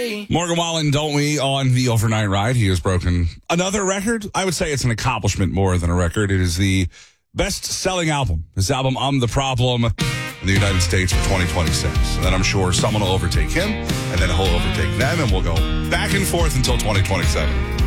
Morgan Wallen, Don't We, on the overnight ride. He has broken another record. I would say it's an accomplishment more than a record. It is the best-selling album. His album, I'm the Problem, in the United States for 2026. And then I'm sure someone will overtake him, and then he'll overtake them, and we'll go back and forth until 2027.